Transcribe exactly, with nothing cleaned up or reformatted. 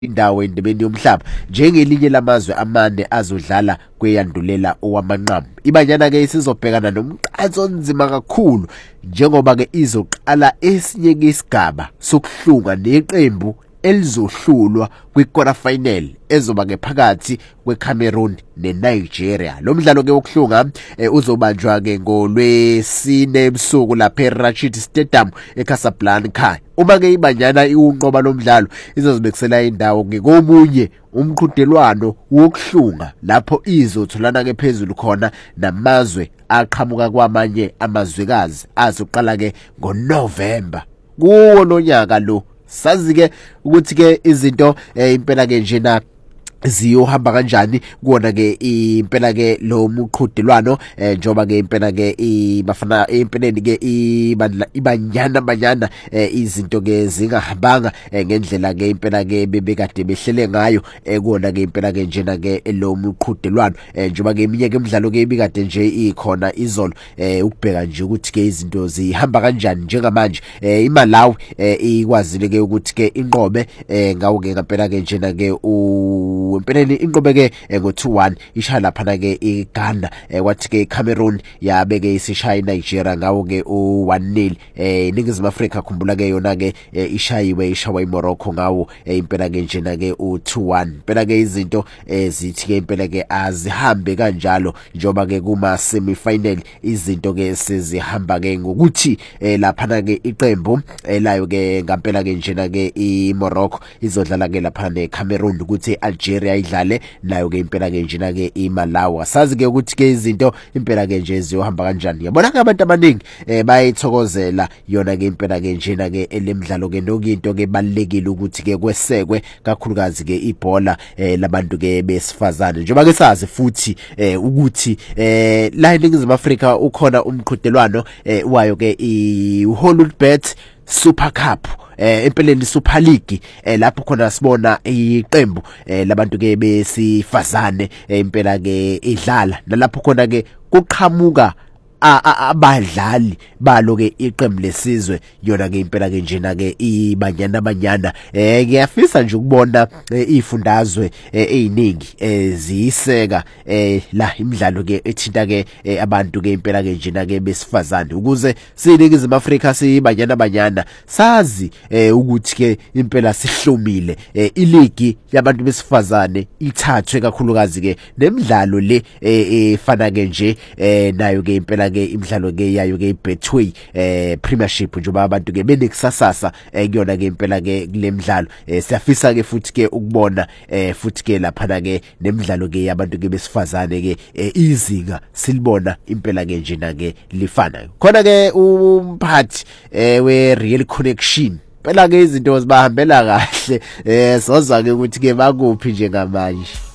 indawo endebeni yomhlaba njengelinye lamazwe amane azodlala kweyandulela owamanqamu. iBanyana ke isizobhekana nomqanso onzima kakhulu njengoba ke izoqala esinye isigaba sokuhlunga neqembu elizohlulwa kwi-quarter final ezoba ke phakathi kweCameroon neNigeria. Lo mdlalo ke wokuhlunga e, uzobanjwa ke ngolwesine ebusuku lapha eRashid Stadium eCasablanca. Uma ke iBanyana iwunqoba lo mdlalo izozibekisela indawo ke komunye umqhudelwano wokuhlunga lapho izotholana ke phezulu khona namazwe aqhamuka kwamanye amazwekazi azoqala ke ngoNovember kuwo lo nyaka lo. Sazi ke ukuthi ke izinto eh, impela ke njena ziyohamba kanjani kuona ke impela ke lo muqhudelwano eh, njoba ke impela ke ibafana empeleni ke iBanyana banyana eh, izinto ke zingahambanga eh, ngendlela ke impela ke bebekade behlele ngayo eh, kuona ke impela ke njena ke lo muqhudelwano eh, njoba ke eminye ke imidlalo ke ibikade nje ikhona izolo eh, ukubheka nje ukuthi ke izinto zihamba kanjani njengamanje eh, iMalawi eh, ikwazile ke ukuthi ke inqobe eh, ngawo ke ngempela ke njena ke u empeleni inqobeke ngo two one ishaya lapha ke iGhana kwathi ke iCameroon yabeke isishaya iNigeria ngawo ke u one nil. eh Ningizimu Afrika khumbula ke yona ke ishayiwe ishawa iMorocco ngawo impela ke njena ke u two one. Impela ke izinto zithi ke impela ke azihambe kanjalo njoba ke kuma semi final izinto ke sezihamba ke ngokuthi lapha ke iqembu layo ke ngempela ke njena ke iMorocco izodlala ke lapha neCameroon ukuthi iAlgeria idlale nayo ke impela ke njena ke iMalawi. Sazi ke ukuthi ke izinto impela ke nje ziyohamba kanjani. Yabona ke abantu abaningi eh bayithokozela yona ke impela ke njena ke elemidlalo ke nokinto ke balekile ukuthi ke kwesekwe kakhulukazi ke ibhola eh labantu ke besifazane njengoba ke sazi futhi eh ukuthi eh la eNingizimu Afrika ukhona umqhudelwano eh wayo ke iHollywoodBet Super Cup eh empeleni Super League eh lapho khona sibona iqembu eh labantu ke besifazane impela ke idlala nalapho khona ke kuqhamuka abadlali balo ke iqembu lesizwe yona ke impela ke njena ke iBanyana banyana. eh ngiyafisa nje ukubona izifundazwe eziningi ziyiseka eh la imidlalo ke ethinta ke abantu ke impela ke njena ke besifazane ukuze siNingizimu Afrika siBanyana banyana sazi ukuthi ke impela sihlomile iligi yabantu besifazane ithathwe kakhulukazi ke nemidlalo le efana ke nje nayo ke impela ke imidlalo ke yayo ke iBetway eh Premiership njoba abantu ke benekusasasa kuyona ke impela ke kulemidlalo. Siyafisa ke futhi ke ukubona eh futhi ke lapha ke nemidlalo ke yabantu ke besifazane ke izinga silibona impela ke njena ke lifana khona ke umphathi eh we Real Connection phela ke izinto zibahambela kahle eh soza ke ukuthi ke bakuphi njengamanje.